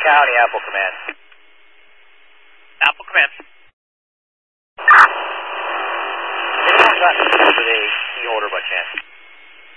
County, Apple Command. Apple Command. Anyone got for the key holder by chance?